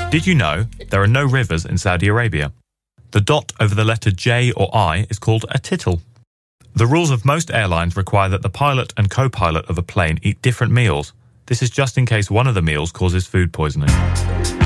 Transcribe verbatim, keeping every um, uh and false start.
Did you know there are no rivers in Saudi Arabia? The dot over the letter J or I is called a tittle. The rules of most airlines require that the pilot and co-pilot of a plane eat different meals. This is just in case one of the meals causes food poisoning.